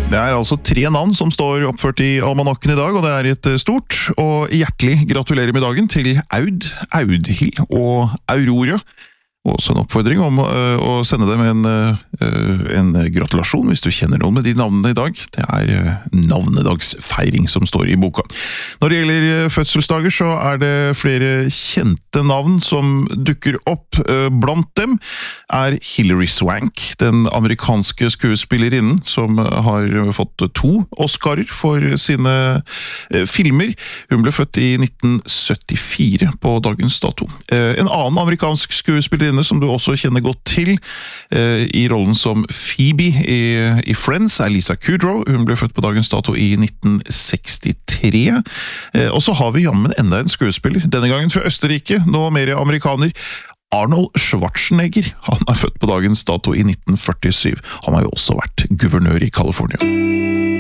Det altså 3 navn som står oppført i almanakken i dag, og det et stort og hjertelig gratulerer med dagen til Aud, Audhild og Aurora. Og også en oppfordring om å sende dem en gratulasjon hvis du kjenner noen med de navnene i dag. Det navnedagsfeiring som står i boka. Når det gjelder fødselsdager så det flere kjente navn som dukker opp. Blant dem Hilary Swank, den amerikanske skuespillerinnen som har fått 2 Oscarer for sine filmer. Hun ble født i 1974 på dagens dato. En annen amerikansk skuespillerinne som du også kjenner godt til i rollen som Phoebe i Friends Lisa Kudrow. Hun ble født på dagens dato i 1963. Og så har vi jammen enda en skuespiller, denne gangen fra Østerrike, nå mer amerikaner. Arnold Schwarzenegger, han født på dagens dato i 1947. Han har jo også vært guvernør i California.